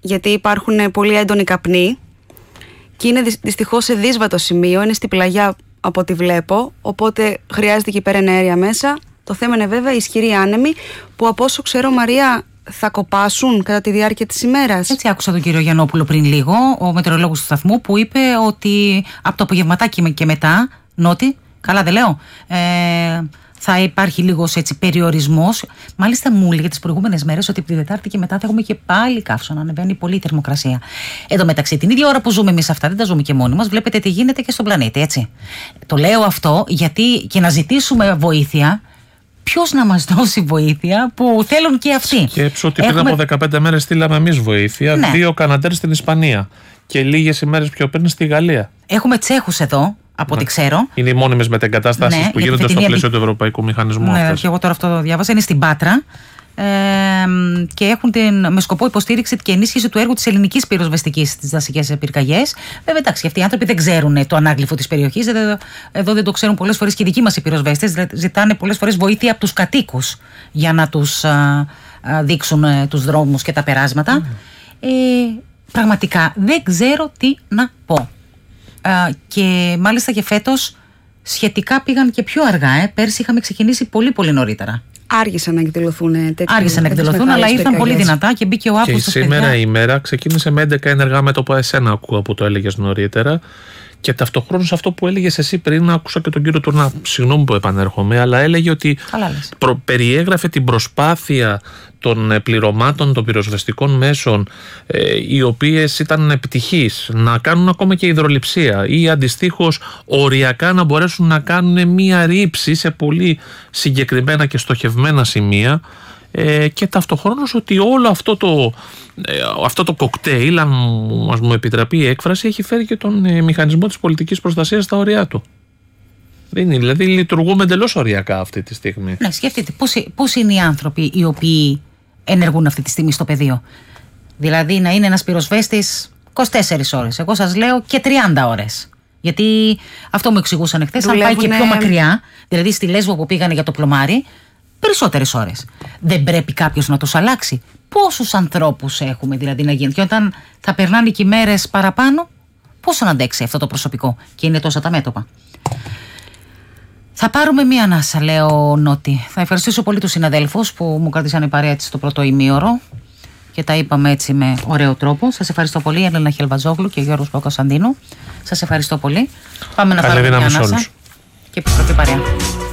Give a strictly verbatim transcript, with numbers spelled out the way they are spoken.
γιατί υπάρχουν πολύ έντονοι καπνοί και είναι δυστυχώς σε δύσβατο σημείο, είναι στη πλαγιά από ό,τι βλέπω, οπότε χρειάζεται εκεί πέρα ενέργεια μέσα. Το θέμα είναι βέβαια οι ισχυροί άνεμοι που από όσο ξέρω, Μαρία, θα κοπάσουν κατά τη διάρκεια της ημέρας. Έτσι άκουσα τον κύριο Γιαννόπουλο πριν λίγο, ο μετεωρολόγος του σταθμού, που είπε ότι από το απογευματάκι και μετά, Νότι, καλά δεν λέω, ε, θα υπάρχει λίγος έτσι περιορισμός. Μάλιστα μου έλεγε τις προηγούμενες μέρες ότι από τη Δετάρτη και μετά θα έχουμε και πάλι καύσωνα, ανεβαίνει πολύ η θερμοκρασία. Εν τω μεταξύ, την ίδια ώρα που ζούμε εμείς αυτά, δεν τα ζούμε και μόνοι μας, βλέπετε τι γίνεται και στον πλανήτη, έτσι. Το λέω αυτό γιατί και να ζητήσουμε βοήθεια. Ποιος να μας δώσει βοήθεια που θέλουν και αυτοί. Σκέψου ότι Έχουμε... πριν από δεκαπέντε μέρες στείλαμε εμείς βοήθεια. Ναι. Δύο Καναντέρ στην Ισπανία. Και λίγες ημέρες πιο πριν στη Γαλλία. Έχουμε Τσέχους εδώ, από ό,τι ξέρω. Είναι οι μόνιμες μετεγκαταστάσεις ναι, που γίνονται στο πλαίσιο του Ευρωπαϊκού Μηχανισμού. Ναι, αυτές. Και εγώ τώρα αυτό το διάβασα. Είναι στην Πάτρα. Ε, και έχουν την, με σκοπό υποστήριξη και ενίσχυση του έργου της ελληνικής πυροσβεστικής στις δασικές πυρκαγιές. Βέβαια, εντάξει, αυτοί οι άνθρωποι δεν ξέρουν το ανάγλυφο της περιοχής. Εδώ, εδώ δεν το ξέρουν πολλές φορές και οι δικοί μας οι πυροσβέστες. Δηλαδή, ζητάνε πολλές φορές βοήθεια από τους κατοίκους για να τους α, α, δείξουν α, τους δρόμους και τα περάσματα. Mm. Ε, πραγματικά δεν ξέρω τι να πω. Α, και μάλιστα και φέτος σχετικά πήγαν και πιο αργά. Ε. Πέρσι είχαμε ξεκινήσει πολύ πολύ νωρίτερα. Άργησαν να εκδηλωθούν τέτοιες. Άργησαν να εκδηλωθούν, αλλά ήρθαν πολύ δυνατά και μπήκε ο Αύγουστος. Και σήμερα η ημέρα ξεκίνησε με έντεκα ενεργά μέτωπα. Εσένα ακούω που το έλεγες νωρίτερα. Και ταυτοχρόνως αυτό που έλεγες εσύ πριν, άκουσα και τον κύριο Τουρνά. Συγγνώμη που επανέρχομαι, αλλά έλεγε ότι προ, περιέγραφε την προσπάθεια των πληρωμάτων των πυροσβεστικών μέσων, ε, οι οποίες ήταν επιτυχείς, να κάνουν ακόμα και υδρολειψία ή αντιστοίχως οριακά να μπορέσουν να κάνουν μία ρήψη σε πολύ συγκεκριμένα και στοχευμένα σημεία. Ε, και ταυτοχρόνως ότι όλο αυτό το, ε, αυτό το κοκτέιλ, αν μας μου επιτραπεί η έκφραση, έχει φέρει και τον ε, μηχανισμό της πολιτικής προστασίας στα ωριά του. Δεν είναι, δηλαδή λειτουργούμε εντελώς ωριακά αυτή τη στιγμή. Ναι, σκέφτείτε πώς, πώς είναι οι άνθρωποι οι οποίοι ενεργούν αυτή τη στιγμή στο πεδίο. Δηλαδή να είναι ένας πυροσβέστης είκοσι τέσσερις ώρες. Εγώ σας λέω και τριάντα ώρες. Γιατί αυτό μου εξηγούσαν εχθές, αν πάει και πιο μακριά, δηλαδή στη Λέσβο που πήγανε για το πλωμάρι, περισσότερες ώρες. Δεν πρέπει κάποιος να τους αλλάξει. Πόσους ανθρώπους έχουμε δηλαδή να γίνει? Και όταν θα περνάνε και οι μέρες παραπάνω, πώς να αντέξει αυτό το προσωπικό? Και είναι τόσα τα μέτωπα. Θα πάρουμε μία ανάσα, λέω Νότι. Θα ευχαριστήσω πολύ τους συναδέλφους που μου κρατήσανε παρέα έτσι στο πρώτο ημίωρο και τα είπαμε έτσι με ωραίο τρόπο. Σας ευχαριστώ πολύ, Έλενα Χελβαζόγλου και Γιώργος Παπακοσταντίνου. Σας ευχαριστώ πολύ. Πάμε να Καλή πάρουμε μία ανάσα όλους. και επιστροφή παρέα.